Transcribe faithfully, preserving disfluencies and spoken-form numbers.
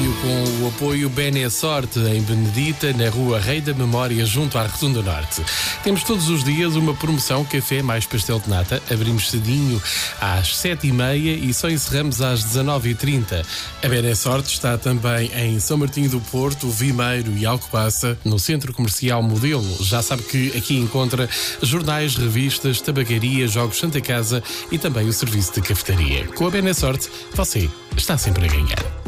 rádio com o apoio Benessorte em Benedita, na Rua Rei da Memória, junto à Rotunda Norte. Temos todos os dias uma promoção café mais pastel de nata. Abrimos cedinho às sete e meia e só encerramos às dezanove e trinta. A Benessorte está também em São Martinho do Porto, Vimeiro e Alcobaça, no Centro Comercial Modelo. Já sabe que aqui encontra jornais, revistas, tabacaria, jogos Santa Casa e também o serviço de cafetaria. Com a Benessorte, você está sempre a ganhar.